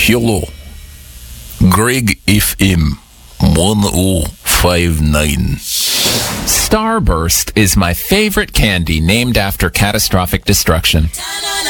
Hello. Greg FM 1059. Starburst is my favorite candy named after catastrophic destruction.